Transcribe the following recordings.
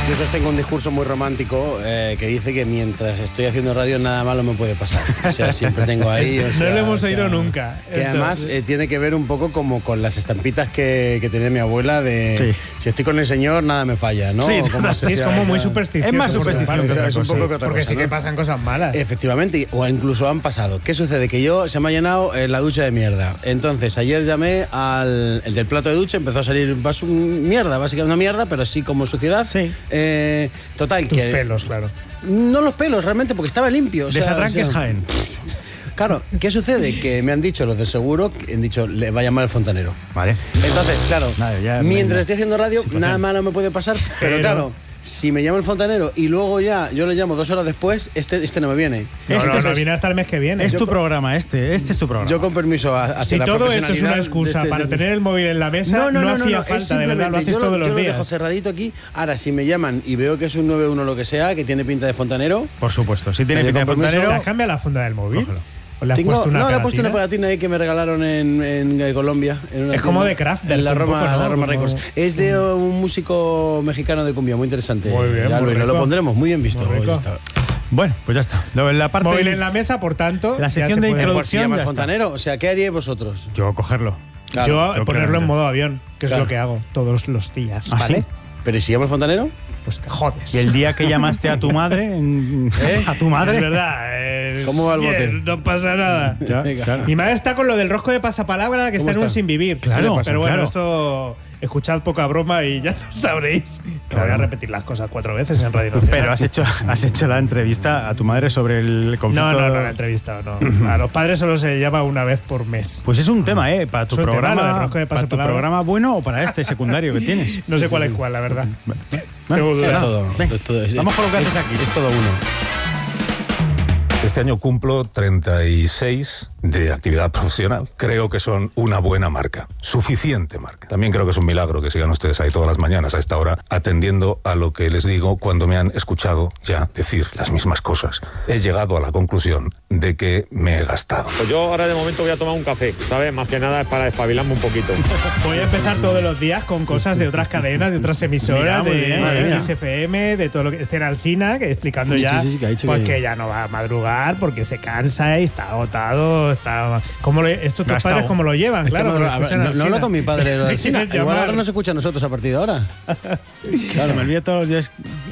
Yo sostengo un discurso muy romántico que dice que mientras estoy haciendo radio nada malo me puede pasar. O sea, siempre tengo ahí... no lo hemos oído nunca. Que además tiene que ver un poco como con las estampitas que tenía mi abuela de si estoy con el señor nada me falla, ¿no? Sí, es como muy supersticioso. Es más supersticioso. Es un poco que otra porque cosa, sí que ¿no? pasan cosas malas. Efectivamente, o incluso han pasado. ¿Qué sucede? Que se me ha llenado la ducha de mierda. Entonces, ayer llamé al el del plato de ducha, empezó a salir mierda, básicamente una mierda, pero sí como suciedad. Sí. Total. Tus pelos, claro. No los pelos, realmente, porque estaba limpio. Desatranques Jaén. Claro, ¿qué sucede? Que me han dicho los de seguro, han dicho, le va a llamar el fontanero. Vale. Entonces, claro, mientras estoy haciendo radio, nada malo me puede pasar, pero claro, si me llama el fontanero y luego ya yo le llamo 2 horas después, este no me viene. No viene hasta el mes que viene. Es tu programa, este es tu programa. Yo con permiso si todo esto es una excusa para tener el móvil en la mesa, no hacía falta, de verdad, lo haces todos los días. Yo lo dejo cerradito aquí. Ahora, si me llaman y veo que es un 91 lo que sea, que tiene pinta de fontanero... Por supuesto, si tiene pinta de fontanero... ¿Te has cambiado la funda del móvil? Cógelo. ¿O le has puesto una le he pegatina? puesto una pegatina ahí que me regalaron en Colombia. Es como de Kraft. En la Roma Records. Es de un músico mexicano de cumbia, muy interesante. Muy bien, ya muy rico. lo pondremos, muy bien visto. Bueno, pues ya está. La parte móvil en la mesa, por tanto. La sección de introducción. Si llama el fontanero, o sea, ¿qué haríais vosotros? Yo cogerlo. Claro, yo ponerlo en modo avión, que es lo que hago todos los días, ¿vale? ¿Sí? ¿Pero si llama el fontanero? Pues te jodes. Y el día que llamaste a tu madre, a tu madre. Es verdad. ¿Cómo va el bote? No pasa nada. Claro. Mi madre está con lo del rosco de pasapalabra, que está en un sin vivir. Claro, pero bueno, claro. esto. Escuchad poca broma y ya lo sabréis. Que voy a repetir las cosas 4 veces en Radio Nacional. Pero has hecho la entrevista a tu madre sobre el conflicto. No, la entrevista no. A los padres solo se llama una vez por mes. Pues es un tema, para tu programa. ¿Para tu programa bueno o para este secundario que tienes? No sé cuál es cuál, la verdad. Tengo dudas. Vamos con lo que haces aquí. Es todo uno. Este año cumplo 36 de actividad profesional. Creo que son una buena marca, suficiente marca. También creo que es un milagro que sigan ustedes ahí todas las mañanas a esta hora atendiendo a lo que les digo cuando me han escuchado ya decir las mismas cosas. He llegado a la conclusión de que me he gastado. Pues yo ahora de momento voy a tomar un café, ¿sabes? Más que nada es para espabilarme un poquito. Voy a empezar todos los días con cosas de otras cadenas, de otras emisoras, de XFM, de todo lo que esté en Alsina, que explicando ya que ya no va a madrugar porque se cansa y está agotado. Estos tus padres cómo lo llevan, claro. No hablo con mi padre. Igual ahora no se escucha a nosotros a partir de ahora. Se me olvida todos los días.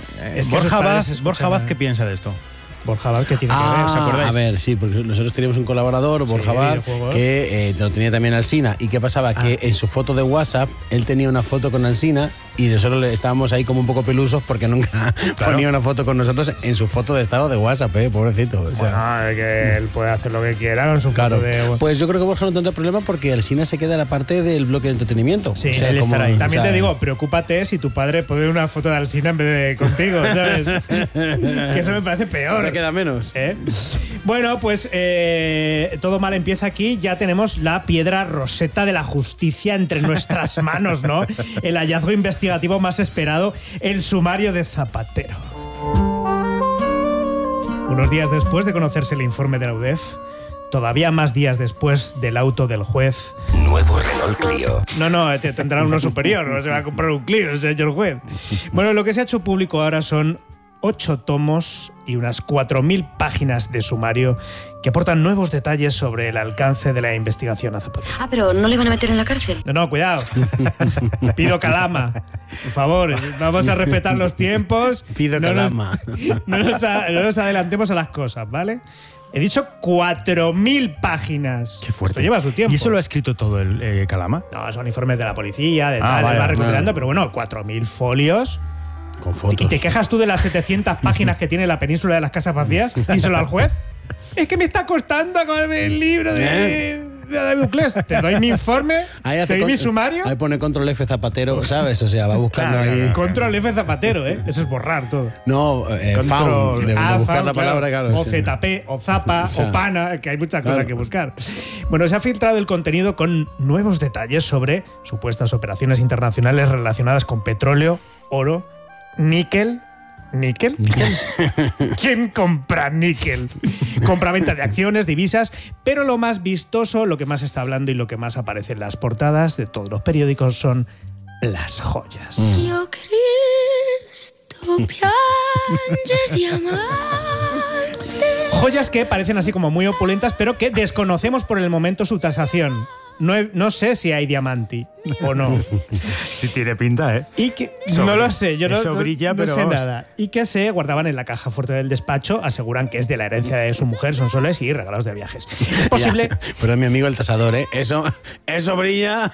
Borja Vaz, ¿qué piensa de esto? Borja Vaz, ¿qué tiene que ver? ¿Os acordáis? A ver, sí, porque nosotros teníamos un colaborador, Borja Vaz, que lo tenía también Alsina. ¿Y qué pasaba? Que en su foto de WhatsApp, él tenía una foto con Alsina y nosotros estábamos ahí como un poco pelusos porque nunca ponía una foto con nosotros en su foto de estado de WhatsApp, pobrecito. O sea, bueno, que él puede hacer lo que quiera con su foto de... Pues yo creo que Borja no tendrá problema porque Alsina se queda en la parte del bloque de entretenimiento. Sí, o sea, él estará ahí. También te digo, preocúpate si tu padre pone una foto de Alsina en vez de contigo, ¿sabes? Que eso me parece peor. Se queda menos. Bueno, pues todo mal empieza aquí. Ya tenemos la piedra roseta de la justicia entre nuestras manos, ¿no? El hallazgo investigativo más esperado, el sumario de Zapatero. Unos días después de conocerse el informe de la UDEF, todavía más días después del auto del juez. Nuevo Renault Clio. No, tendrá uno superior, no se va a comprar un Clio, el señor juez. Bueno, lo que se ha hecho público ahora son 8 tomos y unas 4.000 páginas de sumario que aportan nuevos detalles sobre el alcance de la investigación a Zapatero. Ah, pero ¿no le van a meter en la cárcel? No, cuidado. Pido calama. Por favor, vamos a respetar los tiempos. Pido calama. No nos adelantemos a las cosas, ¿vale? He dicho 4.000 páginas. Qué fuerte. Esto lleva su tiempo. ¿Y eso lo ha escrito todo el Calama? No, son informes de la policía, de tal, va recuperando, pero bueno, 4.000 folios. Con fotos. ¿Y te quejas tú de las 700 páginas que tiene la península de las casas vacías? Díselo al juez. Es que me está costando acabarme el libro de Buclés. Te doy mi informe, te doy mi sumario. Ahí pone control F Zapatero, ¿sabes? O sea, va buscando ahí. Control F Zapatero, ¿eh? Eso es borrar todo. No, found, de buscar la palabra, claro. O ZP, o Zapa, o Pana, que hay muchas cosas que buscar. Bueno, se ha filtrado el contenido con nuevos detalles sobre supuestas operaciones internacionales relacionadas con petróleo, oro, níquel. ¿Níquel? ¿Quién compra níquel? Compra-venta de acciones, divisas, pero lo más vistoso, lo que más está hablando y lo que más aparece en las portadas de todos los periódicos son las joyas. Yo Cristo Joyas que parecen así como muy opulentas, pero que desconocemos por el momento su tasación. No sé si hay diamanti o no. Sí tiene pinta, ¿eh? Y que, no lo sé, yo no brilla, no pero sé vamos. nada. Y que se guardaban en la caja fuerte del despacho, aseguran que es de la herencia de su mujer, son soles y regalos de viajes. Es posible... Ya, pero mi amigo el tasador, ¿eh? Eso brilla.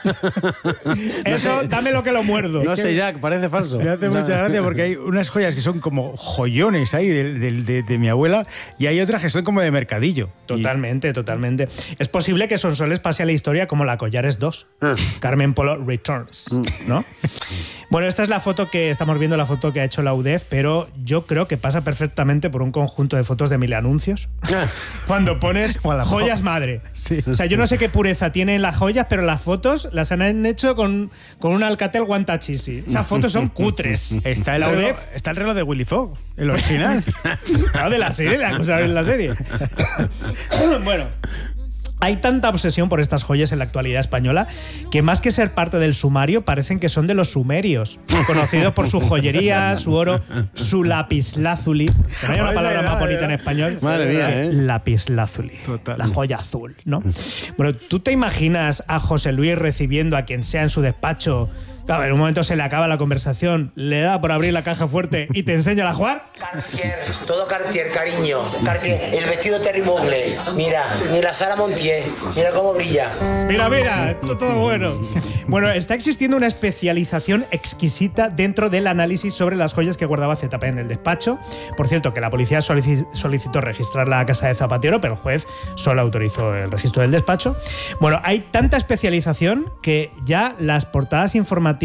Eso, dame lo que lo muerdo. No sé, Jack, parece falso. Me hace mucha gracia porque hay unas joyas que son como joyones ahí de mi abuela y hay otras que son como de mercadillo. Totalmente, totalmente. Es posible que Sonsoles pase a la historia como la Collares 2. Carmen Polo Returns, ¿no? Bueno, esta es la foto que estamos viendo, la foto que ha hecho la UDEF, pero yo creo que pasa perfectamente por un conjunto de fotos de 1000 anuncios. Cuando pones joyas madre. Sí. O sea, yo no sé qué pureza tienen las joyas, pero las fotos las han hecho con un Alcatel Guantachisi. Esas fotos son cutres. Está el reloj de Willy Fogg, el original. Claro, de la serie, la cosa en la serie. Bueno. Hay tanta obsesión por estas joyas en la actualidad española que más que ser parte del sumario parecen que son de los sumerios, conocidos por su joyería, su oro, su lapislázuli. No hay una palabra más bonita en español. Madre mía, ¿eh? Lapislázuli. Total. La joya azul, ¿no? Bueno, ¿tú te imaginas a José Luis recibiendo a quien sea en su despacho? Claro, en un momento se le acaba la conversación, le da por abrir la caja fuerte y te enseña a jugar. Cartier, todo Cartier, cariño. Cartier, el vestido Terry Mugler. Mira, ni la Sara Montier. Mira cómo brilla. Mira, esto todo bueno. Bueno, está existiendo una especialización exquisita dentro del análisis sobre las joyas que guardaba ZP en el despacho. Por cierto, que la policía solicitó registrar la casa de Zapatero, pero el juez solo autorizó el registro del despacho. Bueno, hay tanta especialización que ya las portadas informativas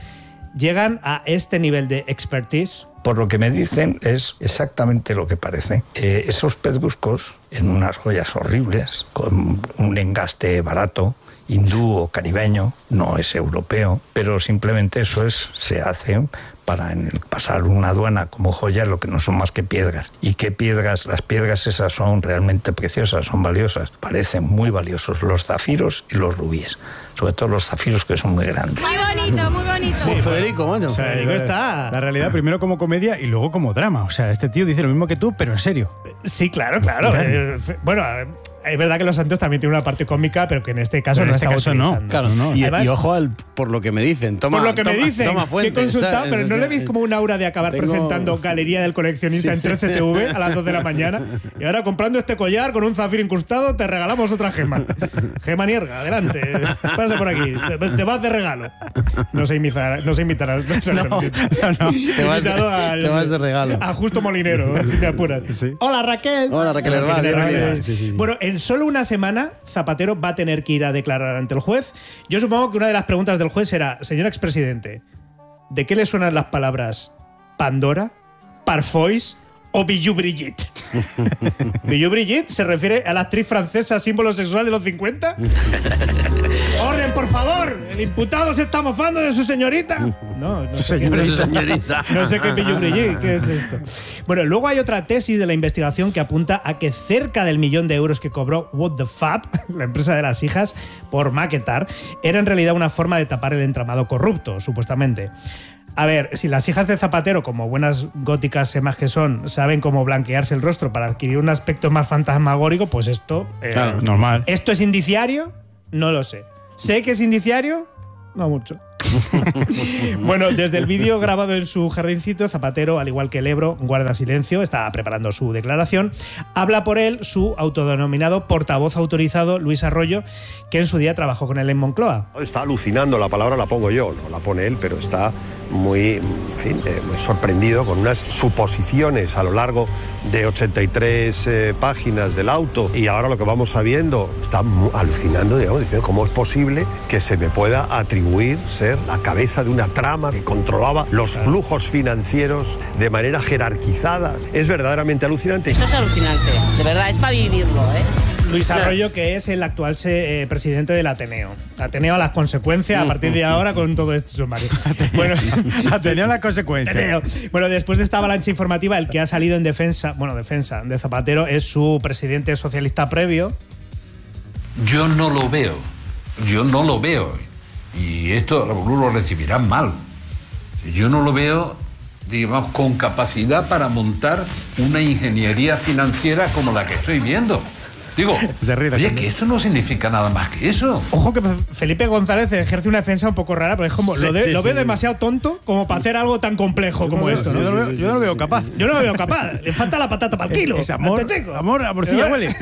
llegan a este nivel de expertise. Por lo que me dicen es exactamente lo que parece. Esos pedruscos en unas joyas horribles, con un engaste barato, hindú o caribeño, no es europeo, pero simplemente eso se hace para pasar una aduana como joyas, lo que no son más que piedras. ¿Y qué piedras? Las piedras esas son realmente preciosas, son valiosas. Parecen muy valiosos los zafiros y los rubíes. Sobre todo los zafiros, que son muy grandes. Muy bonito, muy bonito. Sí, Federico, macho. Federico está... La realidad, primero como comedia y luego como drama. O sea, este tío dice lo mismo que tú, pero en serio. Sí, claro. Bueno, es verdad que los santos también tienen una parte cómica, pero que en este caso no estamos utilizando. Claro, no. Y Además, ojo por lo que me dicen. Por lo que me dicen, que he consultado, pero no le veis como un aura de acabar Tengo... presentando Galería del Coleccionista en 13TV a las 2 de la mañana. Y ahora comprando este collar con un zafiro incrustado, te regalamos otra gema. Gema Nierga, adelante. Pasa por aquí. Te vas de regalo. No sé imitar. No. Te vas de regalo. A Justo Molinero, si me apuras. Sí. Hola, Raquel. Hola, Raquel Hervás. Sí. Bueno, en solo una semana, Zapatero va a tener que ir a declarar ante el juez. Yo supongo que una de las preguntas del juez será: señor expresidente, ¿de qué le suenan las palabras Pandora, Parfois o Bijou Brigitte? ¿Bijou Brigitte se refiere a la actriz francesa símbolo sexual de los 50? ¡Orden, por favor! ¡El imputado se está mofando de su señorita! No sé Señorita. No sé qué es Bijou Brigitte, ¿qué es esto? Bueno, luego hay otra tesis de la investigación que apunta a que cerca del 1.000.000 de euros que cobró What the Fab, la empresa de las hijas, por maquetar, era en realidad una forma de tapar el entramado corrupto, supuestamente. A ver, si las hijas de Zapatero, como buenas góticas semas que son, saben cómo blanquearse el rostro para adquirir un aspecto más fantasmagórico, pues esto... Claro, normal. ¿Esto es indiciario? No lo sé. ¿Sé que es indiciario? No mucho. Bueno, desde el vídeo grabado en su jardincito, Zapatero, al igual que el Ebro, guarda silencio, está preparando su declaración. Habla por él su autodenominado portavoz autorizado, Luis Arroyo, que en su día trabajó con él en Moncloa. Está alucinando, la palabra la pongo yo, no la pone él, pero está muy sorprendido con unas suposiciones a lo largo de 83 páginas del auto, y ahora lo que vamos sabiendo, está alucinando, digamos, diciendo cómo es posible que se me pueda atribuir ser la cabeza de una trama que controlaba los flujos financieros de manera jerarquizada. Es verdaderamente alucinante. Esto es alucinante, de verdad, es para vivirlo, ¿eh? Luis Arroyo, que es el actual presidente del Ateneo. Ateneo a las consecuencias a partir de ahora con todo esto sumario. Bueno, Ateneo a las consecuencias. Bueno, después de esta avalancha informativa, el que ha salido en defensa de Zapatero es su presidente socialista previo. Yo no lo veo. Y esto algunos lo recibirán mal. Yo no lo veo digamos, con capacidad para montar una ingeniería financiera como la que estoy viendo. Digo, oye, que esto no significa nada más que eso. Ojo que Felipe González ejerce una defensa un poco rara, porque es como, lo veo demasiado tonto como para hacer algo tan complejo como esto, ¿no? Yo no lo veo capaz. Yo no lo veo capaz. Le falta la patata para el kilo. Es amor, amorcilla huele.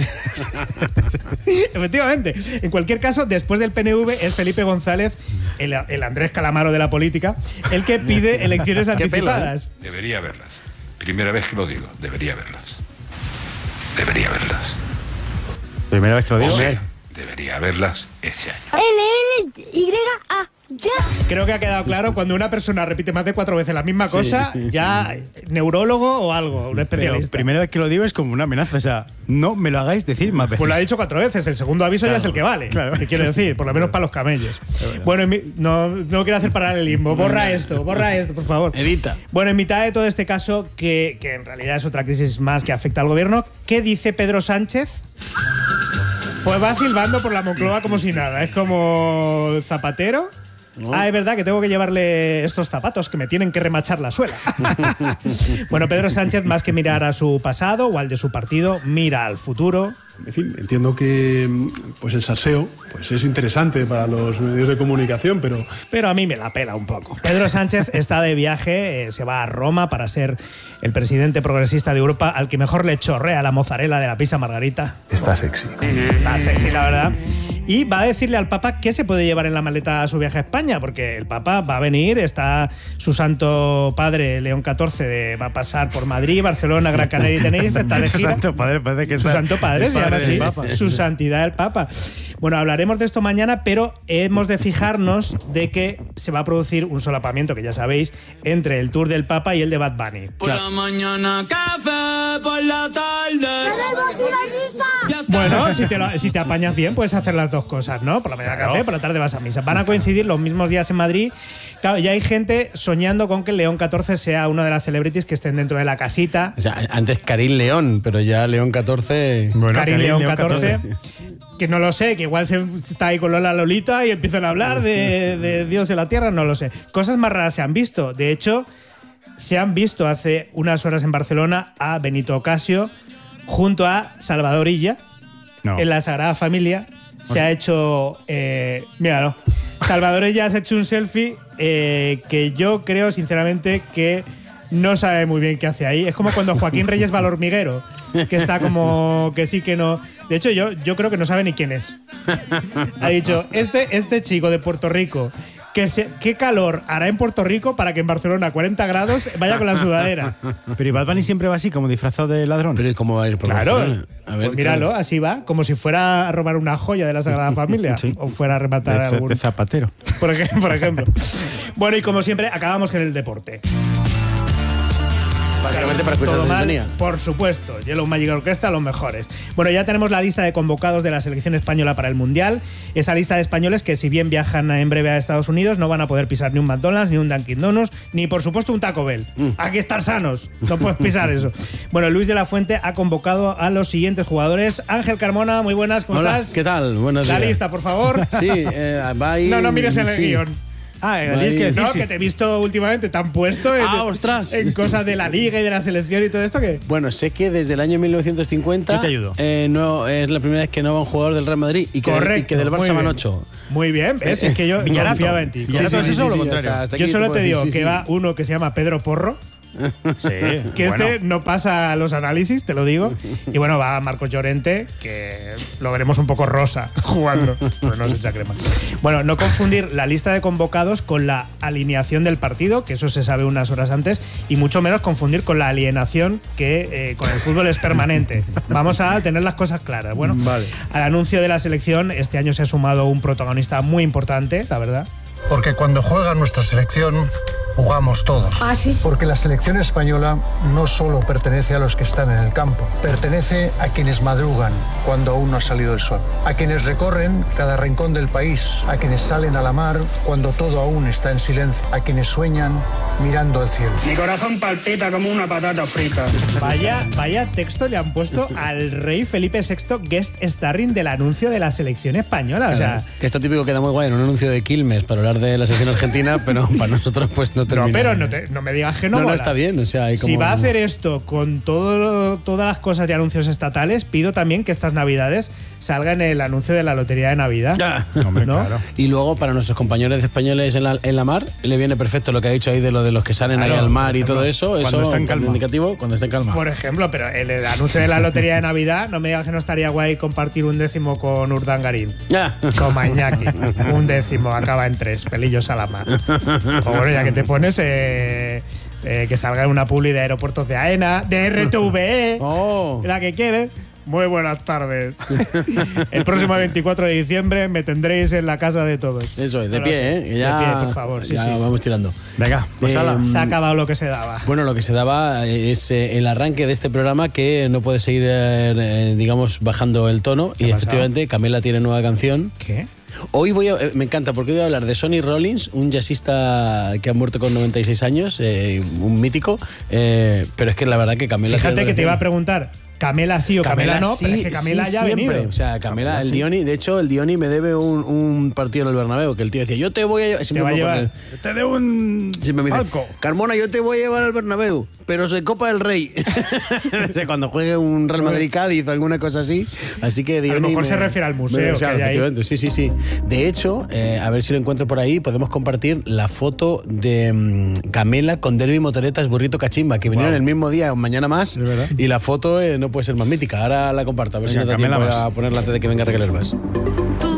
Efectivamente. En cualquier caso, después del PNV es Felipe González, el Andrés Calamaro de la política, el que pide elecciones anticipadas. Debería verlas. Primera vez que lo digo, debería verlas. Debería verlas. Primera vez que lo digo. O sea, debería verlas este año. L-L-Y-A, ya. Creo que ha quedado claro, cuando una persona repite más de 4 veces la misma cosa, ya neurólogo o algo, un especialista. Pero primera vez que lo digo es como una amenaza, o sea, no me lo hagáis decir más veces. Pues lo ha dicho 4 veces, el segundo aviso ya es el que vale. Claro. ¿Qué quiero decir? Por lo menos para los camellos. Bueno, no quiero hacer paralelismo. Borra esto, por favor. Edita. Bueno, en mitad de todo este caso, que en realidad es otra crisis más que afecta al gobierno, ¿qué dice Pedro Sánchez? Pues va silbando por la Moncloa como si nada. Es como Zapatero. No. Es verdad que tengo que llevarle estos zapatos que me tienen que remachar la suela. Bueno, Pedro Sánchez, más que mirar a su pasado o al de su partido, mira al futuro. En fin, entiendo que pues el salseo pues es interesante para los medios de comunicación, pero a mí me la pela un poco. Pedro Sánchez está de viaje, se va a Roma para ser el presidente progresista de Europa al que mejor le chorrea la mozzarella de la pizza margarita. Está sexy. Está sexy, la verdad. Y va a decirle al Papa qué se puede llevar en la maleta a su viaje a España, porque el Papa va a venir, está su santo padre, León XIV, va a pasar por Madrid, Barcelona, Gran Canaria y Tenerife, está de gira. Su santo padre se llama así, su santidad el Papa. Bueno, hablaremos de esto mañana, pero hemos de fijarnos de que se va a producir un solapamiento, que ya sabéis, entre el tour del Papa y el de Bad Bunny. Por la mañana café, por la tarde. Bueno, si te apañas bien, puedes hacer las dos cosas, ¿no? Por la mañana café, por la tarde vas a misa. Van a coincidir los mismos días en Madrid. Claro, ya hay gente soñando con que León XIV sea una de las celebrities que estén dentro de la casita. O sea, antes Karim León, pero ya León XIV... Bueno, Karim León XIV. Que no lo sé, que igual se está ahí con Lola Lolita y empiezan a hablar de Dios en la tierra, no lo sé. Cosas más raras se han visto. De hecho, se han visto hace unas horas en Barcelona a Benito Ocasio junto a Salvador Illa en la Sagrada Familia. Se ha hecho... míralo. Salvador Illa se ha hecho un selfie que yo creo, sinceramente, que no sabe muy bien qué hace ahí. Es como cuando Joaquín Reyes va al hormiguero, que está como que sí, que no. De hecho, yo creo que no sabe ni quién es. Ha dicho, este chico de Puerto Rico, ¿qué calor hará en Puerto Rico para que en Barcelona a 40 grados vaya con la sudadera? Pero Bad Bunny siempre va así, como disfrazado de ladrón. Pero ¿cómo va a ir por Claro, a ver, pues míralo, así va, como si fuera a robar una joya de la Sagrada Familia. Sí. O fuera a rematar algún... de Zapatero. Por ejemplo. Bueno, y como siempre, acabamos con el deporte. Básicamente para escuchar la sintonía. Por supuesto, Yellow Magic Orchestra, los mejores. Bueno, ya tenemos la lista de convocados de la selección española para el Mundial. Esa lista de españoles que, si bien viajan en breve a Estados Unidos, no van a poder pisar ni un McDonald's, ni un Dunkin' Donuts, ni por supuesto un Taco Bell. Hay que estar sanos, no puedes pisar eso. Bueno, Luis de la Fuente ha convocado a los siguientes jugadores. Ángel Carmona, muy buenas, ¿cómo estás? ¿Qué tal? Buenos días. La lista, por favor. Sí, va a ir... No mires en el guión. Tienes que decir, que te he visto últimamente tan puesto en cosas de la liga y de la selección y todo esto que... Bueno, sé que desde el año 1950 Yo te ayudo. No es la primera vez que no va un jugador del Real Madrid y que, Correcto, y que del Barça van 8. Muy bien, ¿ves? Es que yo confiaba en ti. Villarato es eso o lo contrario. Yo solo te digo que va uno que se llama Pedro Porro. Sí, que no pasa los análisis, te lo digo. Y bueno, va Marcos Llorente, que lo veremos un poco rosa jugando, pero no se echa crema. Bueno, no confundir la lista de convocados con la alineación del partido, que eso se sabe unas horas antes, y mucho menos confundir con la alienación, que con el fútbol es permanente. Vamos a tener las cosas claras. Bueno, vale. Al anuncio de la selección, este año se ha sumado un protagonista muy importante, la verdad. Porque cuando juega nuestra selección, jugamos todos. ¿Ah, sí? Porque la selección española no solo pertenece a los que están en el campo, pertenece a quienes madrugan cuando aún no ha salido el sol, a quienes recorren cada rincón del país, a quienes salen a la mar cuando todo aún está en silencio, a quienes sueñan mirando al cielo. Mi corazón palpita como una patata frita. Vaya texto le han puesto al rey Felipe VI guest starring del anuncio de la selección española. O sea, que esto típico queda muy guay en un anuncio de Quilmes para hablar de la selección argentina, pero para nosotros pues no termina. No, pero no me digas que no. No, está bien. O sea, hay como... Si va a hacer esto con todas las cosas de anuncios estatales, pido también que estas navidades salga en el anuncio de la lotería de Navidad. Hombre, ¿no? Claro. Y luego para nuestros compañeros españoles en la mar, le viene perfecto lo que ha dicho ahí de lo de los que salen ahí al mar y todo eso. Cuando está en calma. Indicativo, cuando está en calma. Por ejemplo, pero el anuncio de la lotería de Navidad, no me digas que no estaría guay compartir un décimo con Urdangarín. Con Mañaki. Un décimo, acaba en 3, pelillos a la mar. O bueno, ya que te pones... que salga en una publi de Aeropuertos de AENA, de RTVE, la que quieres. Muy buenas tardes. El próximo 24 de diciembre me tendréis en la casa de todos. Eso es, de pie, ¿eh? Ya, de pie, por favor. Sí, ya sí. Vamos tirando. Venga, pues se ha acabado lo que se daba. Bueno, lo que se daba es el arranque de este programa que no puede seguir, digamos, bajando el tono. Y efectivamente, Camela tiene nueva canción. ¿Qué? Hoy me encanta porque voy a hablar de Sonny Rollins, un jazzista que ha muerto con 96 años, un mítico, pero es que la verdad que Camela... Fíjate que te iba a preguntar, Camela sí o Camela no, pero es que Camela sí, ya ha venido. O sea, Camela, el Dioni, de hecho, el Dioni me debe un partido en el Bernabéu, que el tío decía, yo te voy a... Te va a llevar. Te debo un palco. Carmona, yo te voy a llevar al Bernabéu, pero se Copa del Rey. O sea, cuando juegue un Real Madrid-Cádiz o alguna cosa así. Así que Dioni... A lo mejor se refiere al museo. O sea, que hay ahí. Sí. De hecho, a ver si lo encuentro por ahí, podemos compartir la foto de Camela con Derby Motoretas Burrito Cachimba, que vinieron el mismo día, mañana más, y la foto no puede ser más mítica. Ahora la comparto, a ver si no da tiempo a ponerla antes de que venga Raquel Herbas.